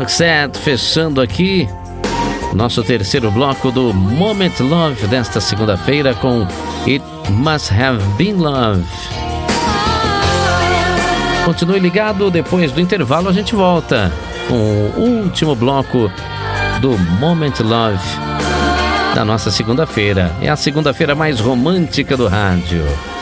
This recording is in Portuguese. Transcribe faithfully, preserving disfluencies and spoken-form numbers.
Roxette fechando aqui nosso terceiro bloco do Moment Love desta segunda-feira com It Must Have Been Love. Continue ligado, depois do intervalo a gente volta com o último bloco do Moment Love da nossa segunda-feira. É a segunda-feira mais romântica do rádio.